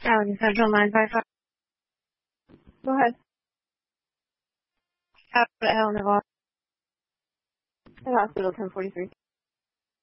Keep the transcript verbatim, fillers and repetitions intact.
Alan Central nine five five. Go ahead. Out at Hell, Nevada. Hospital ten forty-three.